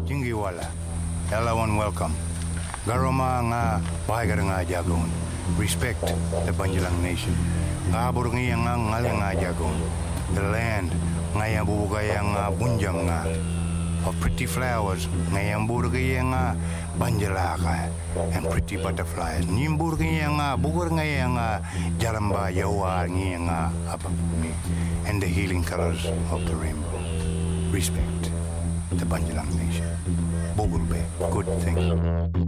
Jingiwala. Everyone welcome. Garoma nga bahagar nga jagon. Respect the Banjalang nation. Kabur nga ngalang nga jagon. The land nga bubugay nga bunjang nga. Of pretty flowers nga burgay nga Banjalaka and pretty butterflies. Nimburgay nga bugur nga jalamba yawa nga apapuni and the healing colors of the rainbow. Respect the Banjalang nation. Bugurbe, good thing.